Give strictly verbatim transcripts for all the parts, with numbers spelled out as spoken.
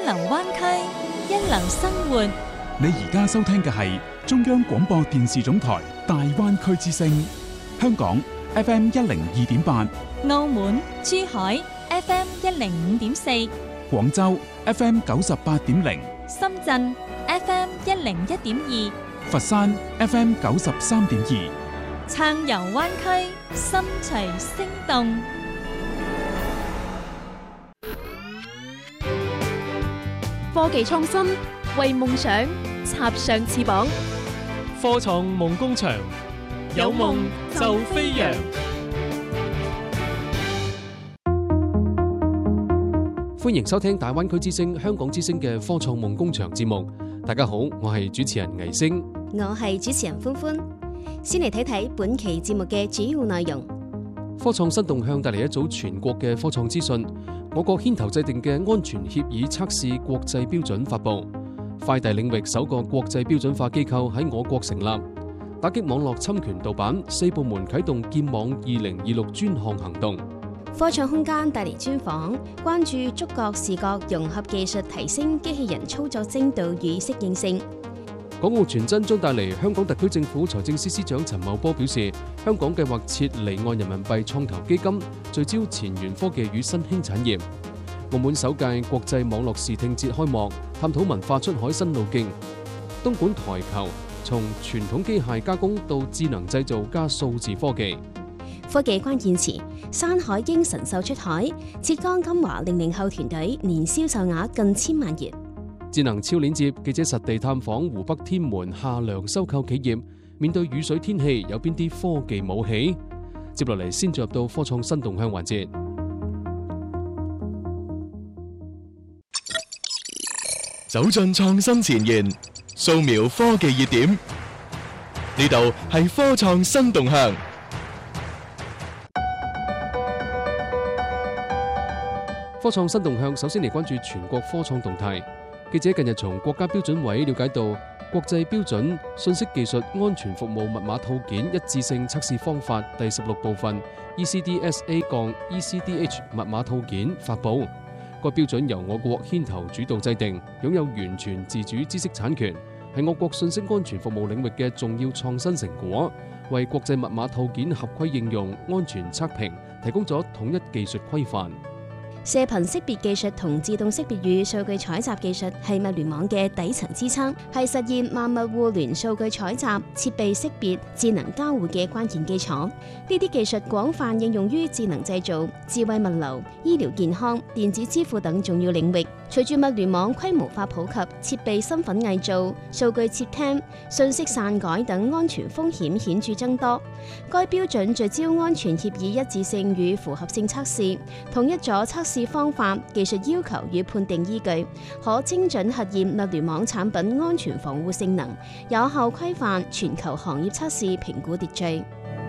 流灣區，一流生活。 你而家收聽嘅係中央廣播電視總台大灣區之聲，香港 F M 一零二點八， 澳門、珠海 F M 一零五點四， 廣州 F M 九十八點零， 深圳 F M 一零一點二， 佛山 F M 九十三點二。 暢遊灣區，心隨聲動。 科技創新，為夢想插上翅膀。 科創夢工場，有夢就飛揚。歡迎收聽大灣區之聲、香港之聲嘅科創夢工場節目。大家好，我係主持人倪星， 我係主持人歡歡。先嚟睇睇本期節目嘅主要內容。 科創新動向帶嚟一組全國嘅科創資訊。我國牽頭制定嘅安全協議測試國際標準發布。快遞領域首個國際標準化機構喺我國成立。打擊網絡侵權盜版，四部門啟動建網二零二六專項行動。 科創空間帶嚟專訪，關注觸覺視覺融合技術提升機器人操作精度與適應性。 港澳傳真將帶嚟。香港特區政府財政司司長陳茂波表示，香港計劃設離岸人民幣創投基金，聚焦前沿科技與新興產業。澳門首屆國際網絡視聽節開幕，探討文化出海新路徑。東莞台球從傳統機械加工到智能製造加數字科技。 科技關鍵詞：山海經神獸出海，浙江金華零零後團隊年銷售額近千萬元。 智能超鏈接記者實地探訪湖北天門夏良收購企業，面對雨水天氣有邊啲科技武器？接落嚟先進入到科創新動向環節。 走進創新前沿，掃描科技熱點，呢度係科創新動向。 科創新動向首先嚟關注全國科創動態。記者近日從國家標準委了解到，國際標準信息技術安全服務密碼套件一致性測試方法第十六部分 E C D S A-E C D H 密碼套件發布。該標準由我國牽頭主導制定，擁有完全自主知識產權，係我國信息安全服務領域嘅重要創新成果，為國際密碼套件合規應用、安全測評提供咗統一技術規範。 射頻識別技術同自動識別與數據採集技術係物聯網嘅底層支撐，係實現萬物互聯數據採集、設備識別、智能交互嘅關鍵基礎。呢啲技術廣泛應用於智能製造、智慧物流、醫療健康、電子支付等重要領域。隨住物聯網規模化普及，設備身份偽造、數據竊聽、信息篡改等安全風險顯著增多。該標準聚焦安全協議一致性與符合性測試，統一咗測試方法、技術要求與判定依據，可精準核驗物聯網產品安全防護性能，有效規範全球行業測試評估秩序。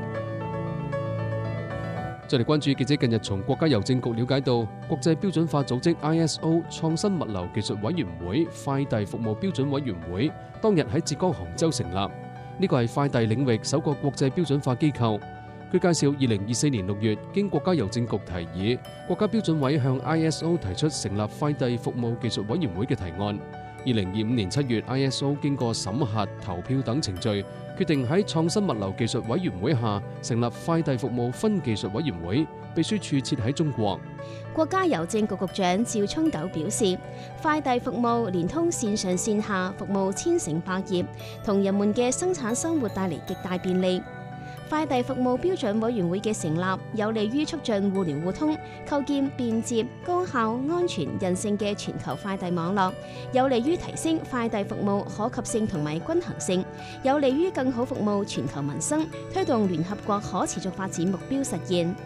再嚟關注記者近日從國家郵政局了解到，國際標準化組織 I S O 創新物流技術委員會快遞服務標準委員會當日喺浙江杭州成立。呢個係快遞領域首個國際標準化機構。據介紹，二零二四年六月，經國家郵政局提議，國家標準委向 I S O 提出成立快遞服務技術委員會嘅提案。二零二五年七月 ，I S O 經過審核、投票等程序，決定喺創新物流技術委員會下成立快遞服務分技術委員會，秘書處設喺中國。 國家郵政局局長趙聰九表示，快遞服務連通線上線下服務千城百業，同人們嘅生產生活帶嚟極大便利。快遞服務標準委員會嘅成立，有利於促進互聯互通，構建便捷、高效、安全、韌性嘅全球快遞網絡，有利於提升快遞服務可及性同埋均衡性，有利於更好服務全球民生，推動聯合國可持續發展目標實現。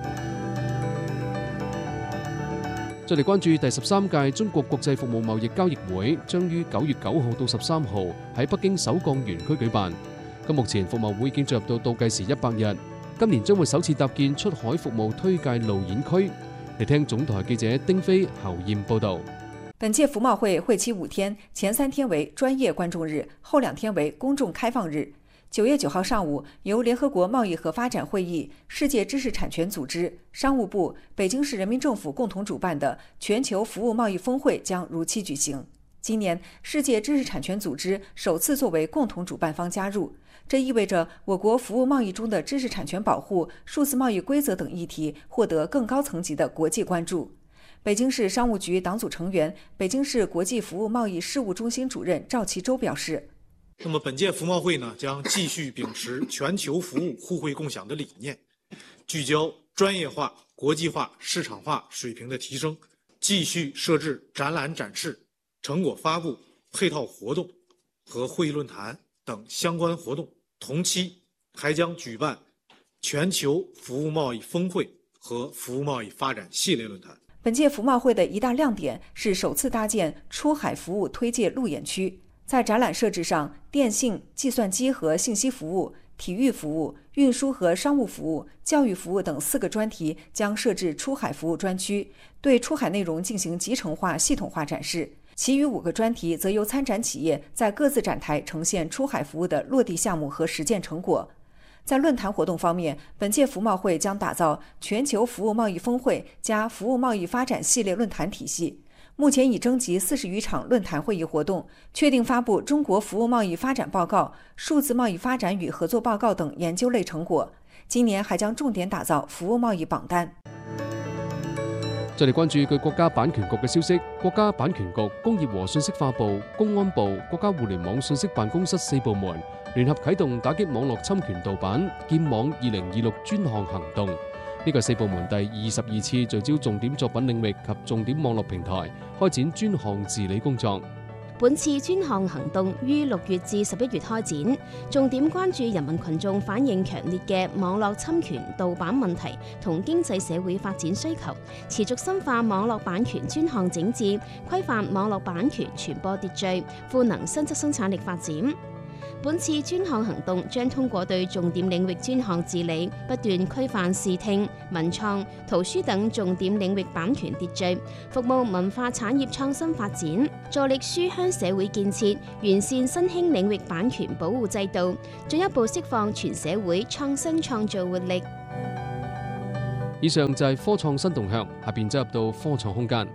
再嚟關注第十三屆中國國際服務貿易交易會，將於九月九號到十三號喺北京首鋼園區舉辦。咁目前服務會已經進入到倒計時一百日，今年將會首次搭建出海服務推介路演區。嚟聽總台記者丁飛、侯燕報道。 本屆服貿會會期五天，前三天為專業觀眾日，後兩天為公眾開放日。 九月九号上午，由联合国贸易和发展会议、世界知识产权组织、商务部、北京市人民政府共同主办的全球服务贸易峰会将如期举行。今年，世界知识产权组织首次作为共同主办方加入，这意味着我国服务贸易中的知识产权保护、数字贸易规则等议题获得更高层级的国际关注。北京市商务局党组成员、北京市国际服务贸易事务中心主任赵其洲表示。 那么本届服贸会呢，将继续秉持全球服务互惠共享的理念，聚焦专业化、国际化、市场化水平的提升，继续设置展览展示、成果发布、配套活动和会议论坛等相关活动。同期还将举办全球服务贸易峰会和服务贸易发展系列论坛。 本届服贸会的一大亮点是首次搭建出海服务推介路演区。在展览设置上，电信、计算机和信息服务、体育服务、运输和商务服务、教育服务等四个专题将设置出海服务专区，对出海内容进行集成化、系统化展示。其余五个专题则由参展企业在各自展台呈现出海服务的落地项目和实践成果。在论坛活动方面，本届服贸会将打造全球服务贸易峰会加服务贸易发展系列论坛体系。目前已征集四十余场论坛会议活动，确定发布中国服务贸易发展报告、数字贸易发展与合作报告等研究类成果。今年还将重点打造服務貿易榜單。 再嚟關注據國家版權局嘅消息，國家版權局、工業和信息化部、公安部、國家互聯網信息辦公室四部門聯合啟動打擊網絡侵權盜版劍網二零二六專項行動。呢個四部門第二十二次聚焦重點作品領域及重點網絡平台，開展專項治理工作。 本次專項行動於六月至十一月開展，重點關注人民群眾反映強烈嘅網絡侵權盜版問題同經濟社會發展需求，持續深化網絡版權專項整治，規範網絡版權傳播秩序，賦能新質生產力發展。本次專項行動將通過對重點領域專項治理，不斷規範視聽、文創、圖書等重點領域版權秩序，服務文化產業創新發展，助力書香社會建設，完善新興領域版權保護制度，進一步釋放全社會創新創造活力。 以上就係科創新動向，下邊走入到科創空間。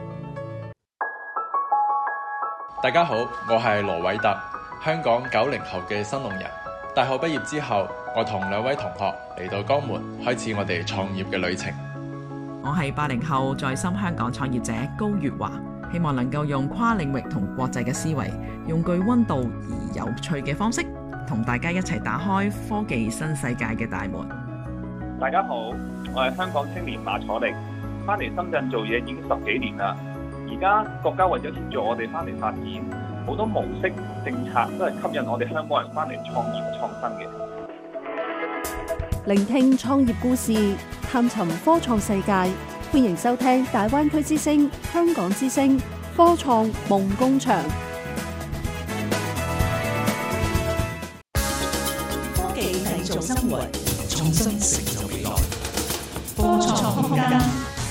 大家好，我係羅偉特。香港九零後嘅新農人，大學畢業之後，我同兩位同學嚟到江門，開始我哋創業嘅旅程。 我係八零後在深香港創業者高月華，希望能夠用跨領域同國際嘅思維，用具溫度而有趣嘅方式，同大家一齊打開科技新世界嘅大門。 大家好，我係香港青年馬楚力，翻嚟深圳做嘢已經十幾年啦。而家國家為咗協助我哋翻嚟發展，好多模式政策都係吸引我哋香港人翻嚟創業創新嘅。 聆聽創業故事，探尋科創世界，歡迎收聽大灣區之聲、香港之聲科創夢工場。 科技製造生活，創新成就未來。科創空間。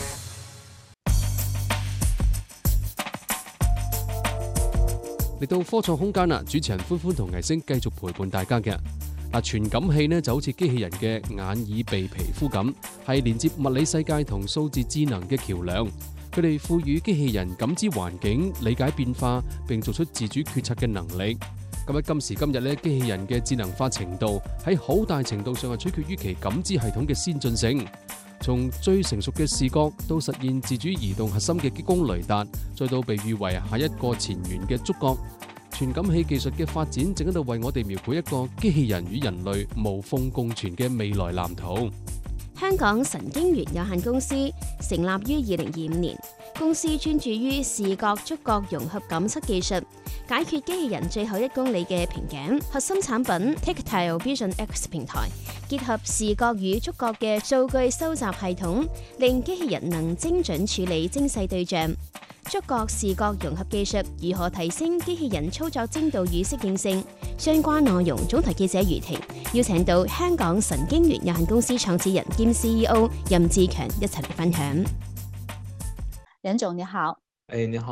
嚟到科創空間啦，主持人歡歡同倪星繼續陪伴大家嘅。嗱，傳感器呢就好似機器人嘅眼耳鼻皮膚咁，係連接物理世界同數字智能嘅橋梁。佢哋賦予機器人感知環境、理解變化並做出自主決策嘅能力。咁喺今時今日呢，機器人嘅智能化程度喺好大程度上係取決於其感知系統嘅先進性。從最成熟嘅視覺到實現自主移動核心嘅激光雷達，再到被譽為下一個前沿嘅觸覺，傳感器技術嘅發展正喺度為我哋描繪一個機器人與人類無縫共存嘅未來藍圖。 香港神經元有限公司成立於二零二五年，公司專注於視覺觸覺融合感測技術，解決機器人最後一公里嘅瓶頸。核心產品 Tactile Vision X 平台，結合視覺與觸覺嘅數據收集系統，令機器人能精準處理精細對象。觸覺視覺融合技術如何提升機器人操作精度與適應性？相關內容，總台記者余婷邀請到香港神經元有限公司創始人兼 C E O 任志強一齊嚟分享。 任總你好。 哎，你好。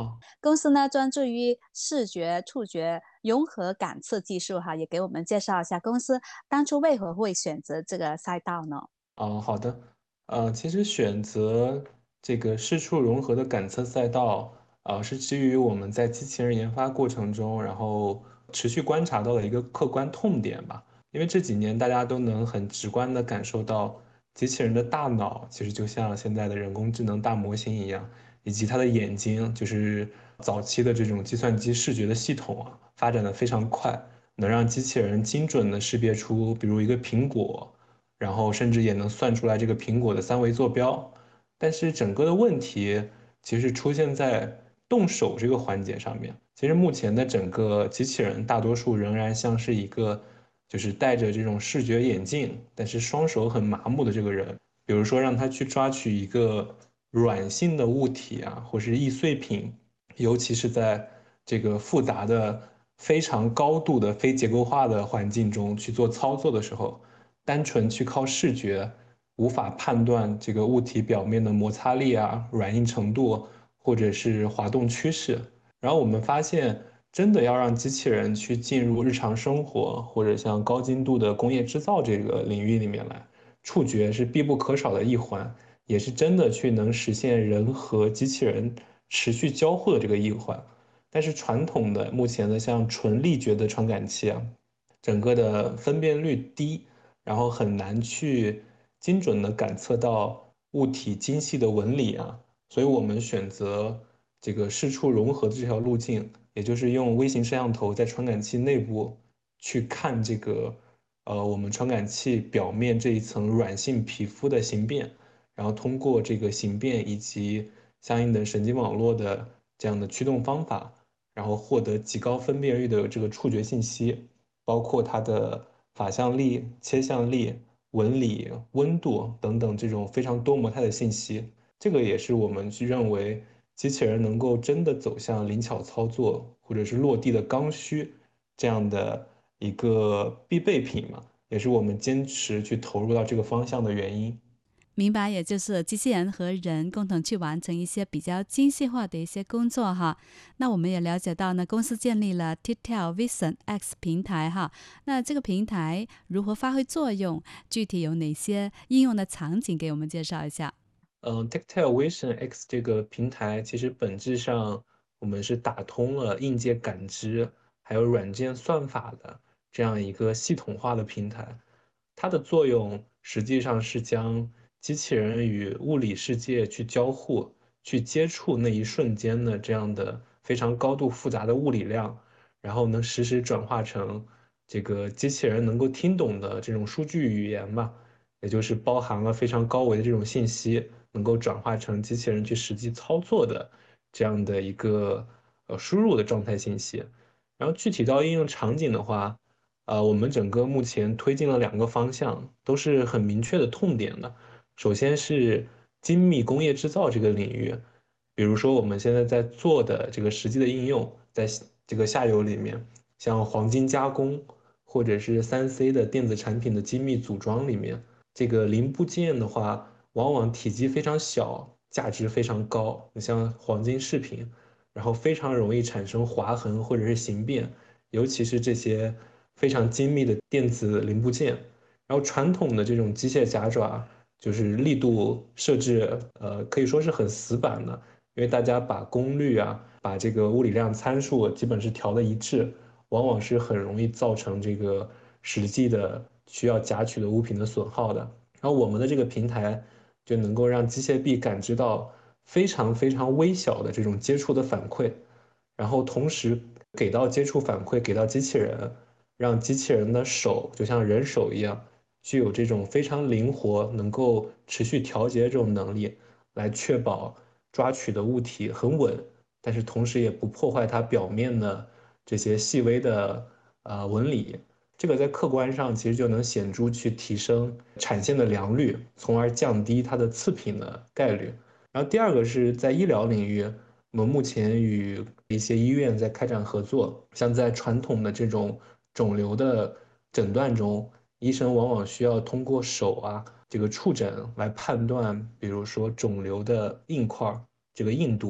公司呢专注于视觉、触觉融合感测技术哈，也给我们介绍一下公司当初为何会选择这个赛道呢？ 哦，好的。呃，其实选择这个视触融合的感测赛道，呃，是基于我们在机器人研发过程中，然后持续观察到的一个客观痛点吧。因为这几年大家都能很直观地感受到，机器人的大脑其实就像现在的人工智能大模型一样，以及它的眼睛，就是早期的这种计算机视觉的系统啊，发展的非常快，能让机器人精准地识别出，比如一个苹果。然后甚至也能算出来这个苹果的三维坐标，但是整个的问题其实出现在动手这个环节上面。其实目前的整个机器人大多数仍然像是一个就是戴着这种视觉眼镜，但是双手很麻木的这个人。比如说让他去抓取一个软性的物体啊，或是易碎品，尤其是在这个复杂的非常高度的非结构化的环境中去做操作的时候，单纯去靠视觉，无法判断这个物体表面的摩擦力啊、软硬程度，或者是滑动趋势。然后我们发现，真的要让机器人去进入日常生活，或者像高精度的工业制造这个领域里面来，触觉是必不可少的一环，也是真的去能实现人和机器人持续交互的这个一环。但是传统的目前的像纯力觉的传感器啊，整个的分辨率低。然后很难去精准地感测到物体精细的纹理啊，所以我们选择这个视触融合的这条路径，也就是用微型摄像头在传感器内部去看这个呃我们传感器表面这一层软性皮肤的形变，然后通过这个形变以及相应的神经网络的这样的驱动方法，然后获得极高分辨率的这个触觉信息，包括它的法向力、切向力、纹理、温度等等这种非常多模态的信息，这个也是我们去认为机器人能够真的走向灵巧操作或者是落地的刚需这样的一个必备品嘛，也是我们坚持去投入到这个方向的原因。 明白，也就是机器人和人共同去完成一些比较精细化的一些工作哈。那我们也了解到呢，公司建立了 Tactile Vision X 平台哈。那这个平台如何发挥作用？具体有哪些应用的场景？给我们介绍一下。 嗯 ，Tactile Vision X 这个平台其实本质上我们是打通了硬件感知还有软件算法的这样一个系统化的平台。它的作用实际上是将机器人与物理世界去交互、去接触那一瞬间的这样的非常高度复杂的物理量，然后能实时转化成这个机器人能够听懂的这种数据语言吧，也就是包含了非常高维的这种信息，能够转化成机器人去实际操作的这样的一个呃输入的状态信息。然后具体到应用场景的话，呃，我们整个目前推进了两个方向，都是很明确的痛点的。首先是精密工业制造这个领域，比如说我们现在在做的这个实际的应用，在这个下游里面，像黄金加工或者是 三 C 的电子产品的精密组装里面，这个零部件的话，往往体积非常小，价值非常高。你像黄金饰品，然后非常容易产生划痕或者是形变，尤其是这些非常精密的电子零部件。然后传统的这种机械夹爪，就是力度设置，呃，可以说是很死板的，因为大家把功率啊，把这个物理量参数基本是调的一致，往往是很容易造成这个实际的需要夹取的物品的损耗的。然后我们的这个平台就能够让机械臂感知到非常非常微小的这种接触的反馈，然后同时给到接触反馈给到机器人，让机器人的手就像人手一样，具有这种非常灵活能够持续调节这种能力，来确保抓取的物体很稳，但是同时也不破坏它表面的这些细微的呃纹理。这个在客观上其实就能显著去提升产线的良率，从而降低它的次品的概率。然后第二个是在医疗领域，我们目前与一些医院在开展合作，像在传统的这种肿瘤的诊断中，医生往往需要通过手啊这个触诊来判断，比如说肿瘤的硬块这个硬度，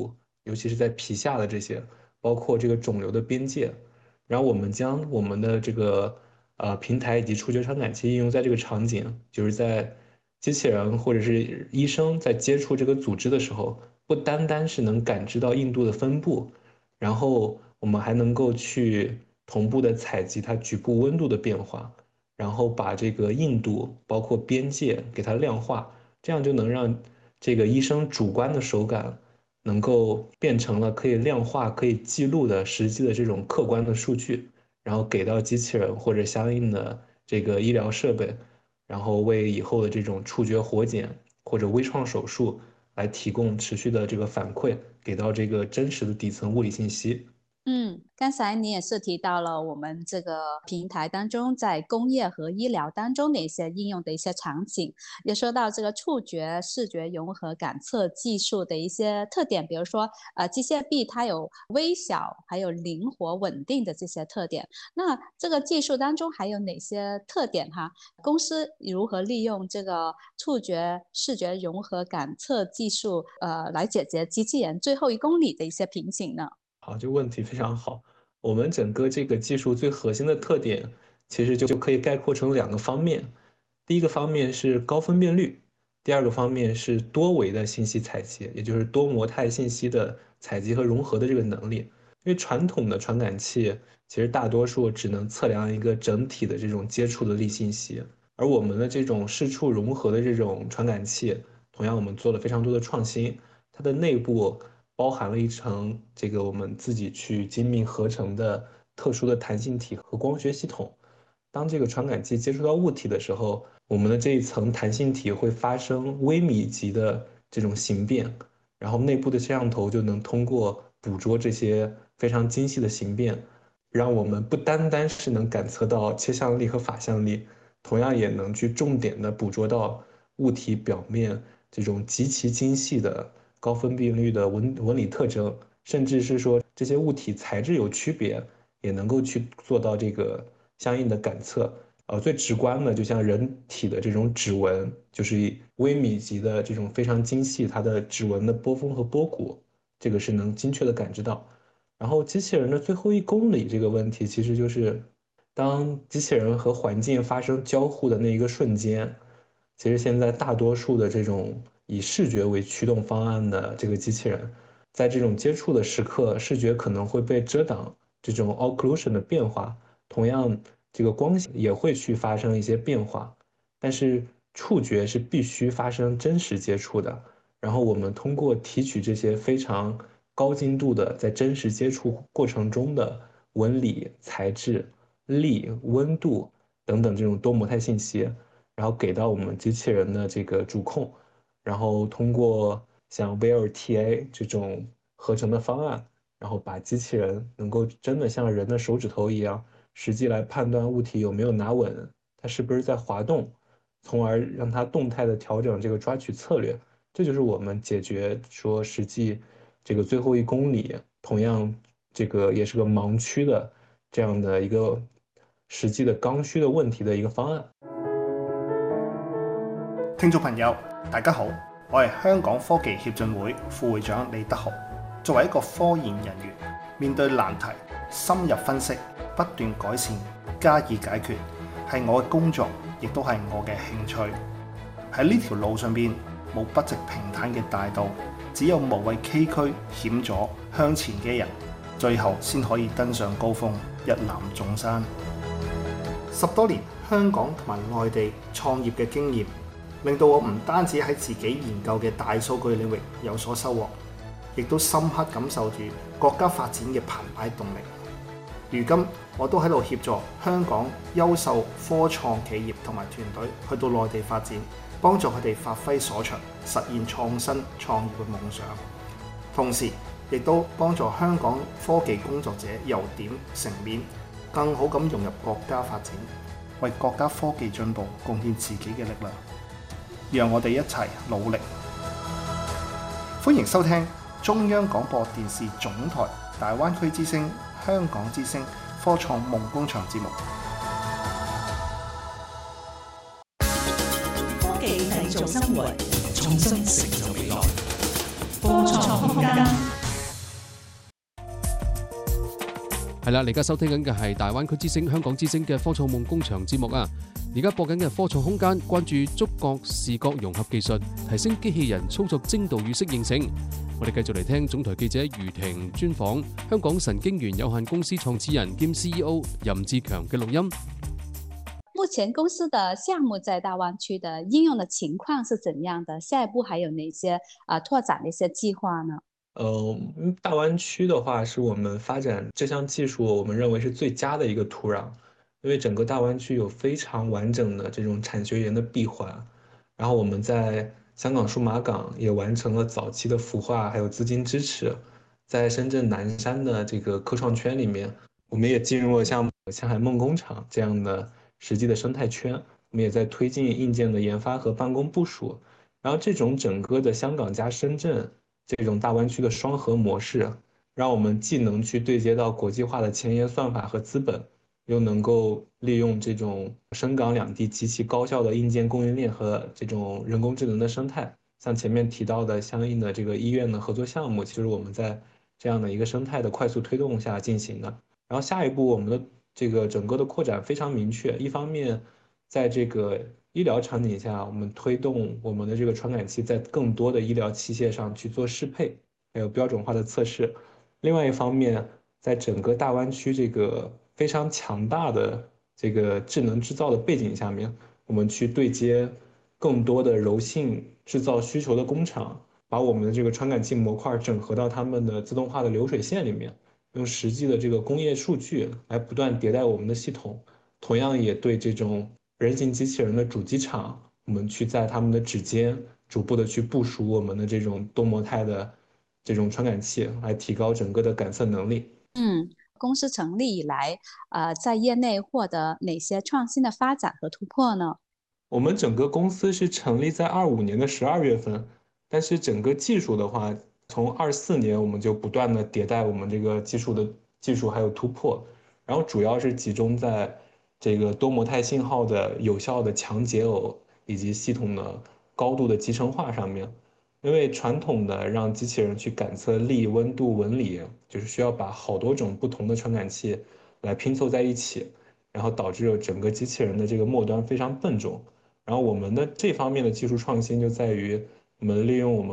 尤其是在皮下的这些，包括这个肿瘤的边界。然后我们将我们的这个呃平台以及触觉传感器应用在这个场景，就是在机器人或者是医生在接触这个组织的时候，不单单是能感知到硬度的分布，然后我们还能够去同步的采集它局部温度的变化，然后把这个硬度包括边界给它量化，这样就能让这个医生主观的手感能够变成了可以量化、可以记录的实际的这种客观的数据，然后给到机器人或者相应的这个医疗设备，然后为以后的这种触觉活检或者微创手术来提供持续的这个反馈，给到这个真实的底层物理信息。 嗯，刚才你也是提到了我们这个平台当中在工业和医疗当中的一些应用的一些场景，也说到这个触觉视觉融合感测技术的一些特点，比如说呃机械臂它有微小还有灵活稳定的这些特点。那这个技术当中还有哪些特点哈？公司如何利用这个触觉视觉融合感测技术呃来解决机器人最后一公里的一些瓶颈呢？ 好，这个问题非常好。我们整个这个技术最核心的特点，其实就可以概括成两个方面。第一个方面是高分辨率，第二个方面是多维的信息采集，也就是多模态信息的采集和融合的这个能力。因为传统的传感器其实大多数只能测量一个整体的这种接触的力信息，而我们的这种视触融合的这种传感器，同样我们做了非常多的创新，它的内部包含了一层这个我们自己去精密合成的特殊的弹性体和光学系统。当这个传感器接触到物体的时候，我们的这一层弹性体会发生微米级的这种形变，然后内部的摄像头就能通过捕捉这些非常精细的形变，让我们不单单是能感测到切向力和法向力，同样也能去重点的捕捉到物体表面这种极其精细的高分辨率的纹纹理特征，甚至是说这些物体材质有区别，也能够去做到这个相应的感测。呃，最直观的，就像人体的这种指纹，就是以微米级的这种非常精细，它的指纹的波峰和波谷，这个是能精确的感知到。然后机器人的最后一公里这个问题，其实就是当机器人和环境发生交互的那一个瞬间，其实现在大多数的这种以视觉为驱动方案的这个机器人，在这种接触的时刻，视觉可能会被遮挡，这种 occlusion 的变化，同样这个光线也会去发生一些变化，但是触觉是必须发生真实接触的。然后我们通过提取这些非常高精度的在真实接触过程中的纹理、材质、力、温度等等这种多模态信息，然后给到我们机器人的这个主控，然后通过像 V L T A 这种合成的方案，然后把机器人能够真的像人的手指头一样，实际来判断物体有没有拿稳，它是不是在滑动，从而让它动态的调整这个抓取策略。这就是我们解决说实际这个最后一公里，同样这个也是个盲区的这样的一个实际的刚需的问题的一个方案。 聽眾朋友，大家好，我係香港科技協進會副會長李德豪。作為一個科研人員，面對難題，深入分析，不斷改善，加以解決，係我嘅工作，亦都係我嘅興趣。喺呢條路上邊，冇不直平坦嘅大道，只有無畏崎嶇險阻向前嘅人，最後先可以登上高峰，一覽眾山。十多年香港同埋內地創業嘅經驗，令到我唔單止喺自己研究嘅大數據領域有所收穫，亦都深刻感受住國家發展嘅澎湃動力。如今我都喺度協助香港優秀科創企業同埋團隊去到內地發展，幫助佢哋發揮所長，實現創新創業嘅夢想。同時亦都幫助香港科技工作者由點成面，更好咁融入國家發展，為國家科技進步貢獻自己嘅力量。讓我哋一齊努力。歡迎收聽中央廣播電視總台大灣區之聲、香港之聲科創夢工場節目。 科技製造生活，創新成就未來。科創空間。 係啦，你而家收聽緊嘅係大灣區之聲、香港之聲嘅科創夢工場節目啊！而家播緊嘅科創空間，關注觸覺視覺融合技術，提升機器人操作精度與適應性。我哋繼續嚟聽總台記者余婷專訪香港神經元有限公司創始人兼 C E O 任志強嘅錄音。 目前公司的項目在大灣區的應用的情況是怎樣的？下一步還有哪些啊拓展的一些計劃呢？ 呃，大灣區的話是我們發展這項技術，我們認為是最佳的一個土壤，因為整個大灣區有非常完整的這種產學研的閉環。然後我們在香港數碼港也完成了早期的孵化，還有資金支持。在深圳南山的這個科創圈裡面，我們也進入了像香海夢工廠這樣的實際的生態圈。我們也在推進硬件的研發和辦公部署。然後這種整個的香港加深圳這種大灣區的雙核模式，讓我們既能去對接到國際化的前沿算法和資本，又能夠利用這種深港兩地極其高效的硬件供應鏈和這種人工智能的生態。像前面提到的相應的這個醫院的合作項目，其實我們在這樣的一個生態的快速推動下進行的。然後下一步我們的這個整個的擴展非常明確，一方面在這個醫療場景下，我們推動我們的這個傳感器在更多的醫療器械上去做適配，還有標準化的測試。另外一方面，在整個大灣區這個非常強大的這個智能製造的背景下面，我們去對接更多的柔性製造需求的工廠，把我們的這個傳感器模塊整合到他們的自動化的流水線裡面，用實際的這個工業數據來不斷迭代我們的系統。同樣也對這種人形機器人的主機廠，我們去在他們的指尖逐步的去部署我們的這種多模態的這種傳感器，來提高整個的感測能力。 嗯，公司成立以來，呃，在業內獲得哪些創新的發展和突破呢？ 我們整個公司是成立在二五年的十二月份，但是整個技術的話，從二四年我們就不斷的迭代我們這個技術的技術還有突破，然後主要是集中在這個多模態信號的有效的強解耦以及系統的高度的集成化上面。因為傳統的讓機器人去感測力、溫度、紋理，就是需要把好多種不同的傳感器來拼湊在一起，然後導致整個機器人的這個末端非常笨重。然後我們的這方面的技術創新就在於我們利用我們